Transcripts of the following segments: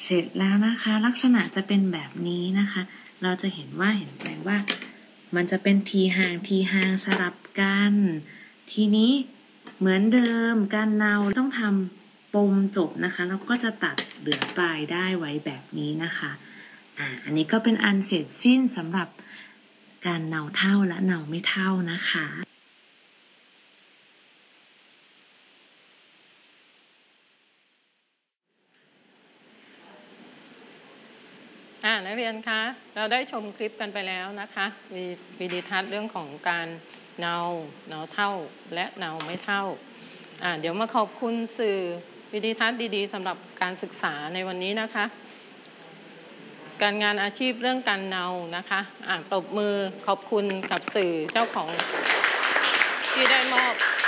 เสร็จแล้วนะคะลักษณะจะเป็นแบบนี้นะคะเราจะเห็นไหมว่ามันจะเป็นทีห่างสลับกันทีนี้เหมือนเดิมการเนาต้องทำปมจบนะคะแล้วก็จะตัดเหลือปลายได้ไว้แบบนี้นะคะอันนี้ก็เป็นอันเสร็จสิ้นสำหรับการเนาเท่าและเนาไม่เท่านะคะนักเรียนคะเราได้ชมคลิปกันไปแล้วนะคะวิดีทัศน์เรื่องของการเนาเท่าและเนาไม่เท่าเดี๋ยวมาขอบคุณสื่อวิดีทัศน์ดีๆสำหรับการศึกษาในวันนี้นะคะการงานอาชีพเรื่องการเนานะคะตบมือขอบคุณกับสื่อเจ้าของที่ได้ม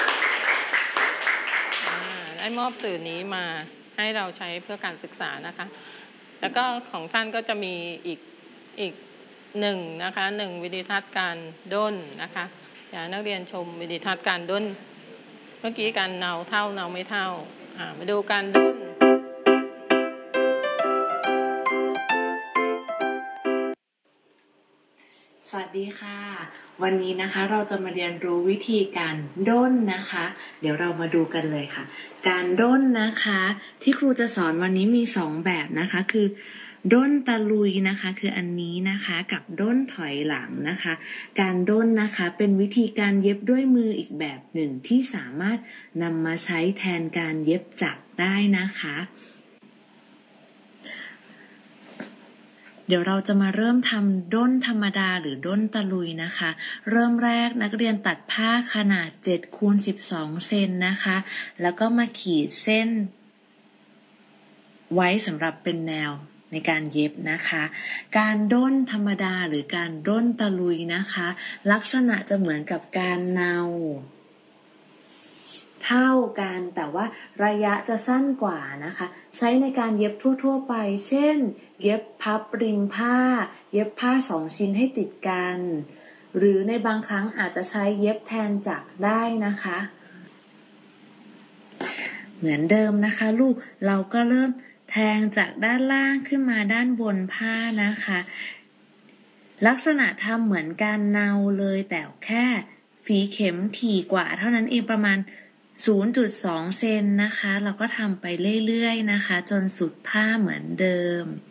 อบสื่อนี้มาให้เราใช้เพื่อการศึกษานะคะแล้วก็ของท่านก็จะมีอีกหนึ่งนะคะวิดีทัศน์การด้นนะคะอยากนักเรียนชมวิดีทัศน์การด้นเมื่อกี้การเนาเท่าเนาไม่เท่ามาดูการด้นสวัสดีค่ะวันนี้นะคะเราจะมาเรียนรู้วิธีการด้นนะคะเดี๋ยวเรามาดูกันเลยค่ะการด้นนะคะที่ครูจะสอนวันนี้มี2แบบนะคะคือด้นตะลุยนะคะคืออันนี้นะคะกับด้นถอยหลังนะคะการด้นนะคะเป็นวิธีการเย็บด้วยมืออีกแบบหนึ่งที่สามารถนำมาใช้แทนการเย็บจักรได้นะคะเดี๋ยวเราจะมาเริ่มทำด้นธรรมดาหรือด้นตะลุยนะคะเริ่มแรกนักเรียนตัดผ้าขนาด7 คูณ 12 เซนนะคะแล้วก็มาขีดเส้นไว้สำหรับเป็นแนวในการเย็บนะคะการด้นธรรมดาหรือการด้นตะลุยนะคะลักษณะจะเหมือนกับการเนาเท่ากันแต่ว่าระยะจะสั้นกว่านะคะใช้ในการเย็บทั่วๆไปเช่นเย็บพับริมผ้าเย็บผ้า2 ชิ้นให้ติดกันหรือในบางครั้งอาจจะใช้เย็บแทนจักรได้นะคะเหมือนเดิมนะคะลูกเราก็เริ่มแทงจากด้านล่างขึ้นมาด้านบนผ้านะคะลักษณะทำเหมือนการเนาเลยแต่แค่ฝีเข็มถี่กว่าเท่านั้นเองประมาณ0.2 เซนนะคะเราก็ทำไปเรื่อยๆนะคะจนสุดผ้าเหมือนเดิม